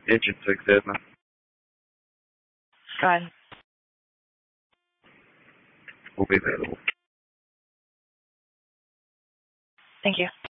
Agent 6 Edna. Go ahead. Will be available. Thank you.